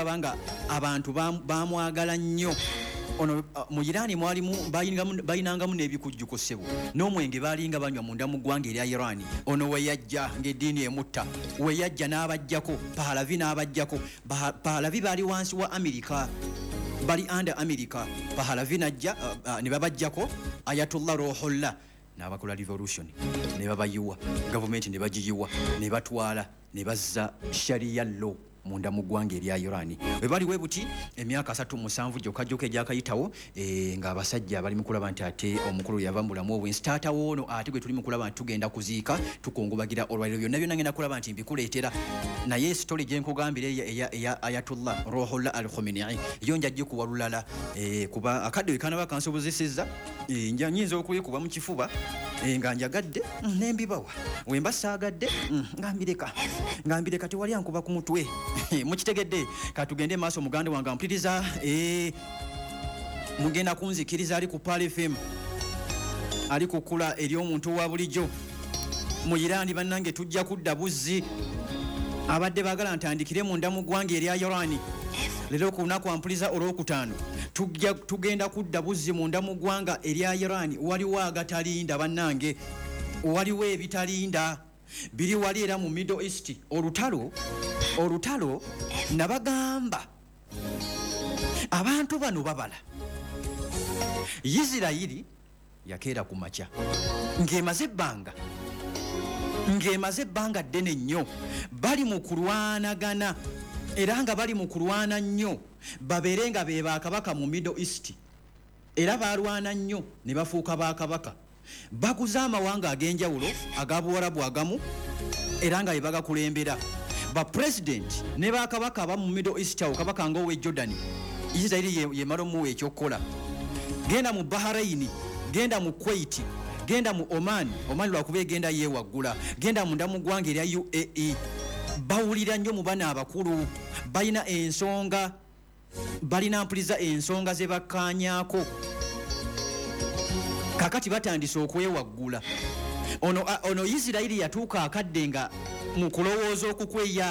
olaba nga abantu bamwagala nnyo. Ono mu Irani mwalimu bayinangamu n'ebikujjuko ssebo n'omwenge balinga banywa munda mu ggwanga erya Irani. Ono we yajja ng'eddiini emutta, we yajja n'abajjako Pahlavi n'abajjako. Pahlavi baali wansi wa Amerika, bali under America. Pahlavi najja ne babajjako Ayatollah Ruhollah n'abakola revolution ne babayiwa, gavumenti ne bagiyiwa ne batwala ne bazza sharia law munda mu ggwanga erya Irani. We bali we buti emyaka 37 gyokka egyakayitawo nga abasajja bali mu kulaba nti ate omukulu yava mu bulamu obwensi. Taata woono ate gwe tuli mu kulaba nti tugenda kuziika tukongobagira olwaliro byonna byonna ngenda kulaba nti mbikuleetera. Naye sitole gye nkugambira eya Ayatollah Ruhollah al-Khomeini yo njajje kuwalulala kuba akadde kanaba kansobozesezza nyinza okuyikuba mu kifuba nga njagadde nembibawa wemba saagadde ngambireka tewali ankuba ku mutwe. Mukitegedde katugende maaso muganda wange ampuliriza mugenda kunzikiriza ali ku Pal FM ali kukula eri omuntu wa bulijjo mu Irani. Bannange tujja kudda buzzi abadde bagala ntandikire munda mu ggwanga erya Irani. Leero ku lunaku ampuliza olwokutaano tugenda kudda buzzi munda mu ggwanga erya Irani. Waliwo agatalinda bannange, waliwo ebitalinda biri wali era mu Middle East. Olutalo nabagamba abantu bano babala. Isirayiri yakeera ku makya ng'emaze ebbanga ddene nnyo bali mu kulwanagana, era nga bali mu kulwana nnyo babeere nga be bakabaka mu Middle East. Era balwana nnyo ne bafuuka bakabaka, baguza amawanga ag'enjawulo agabuwarabu agamu era nga be bagakulembera. Ba president ne bakabaka aba mu Middle East awo kabaka ng'owe Jordan, Isirayiri yemala omuwa ekyokukola. Genda mu Bahrain, genda mu Kuwait, genda mu Oman lwakuba egenda yeewaggula, genda munda mu ggwanga erya UAE. Bawulira nnyo mu bana abakulu, balina ensonga, balina mpuliza ensonga ze bakkaanyaako. Kakati batandise okwewaggula. Ono Isirayiri yatuuka akadde nga mu kulowooza okukweya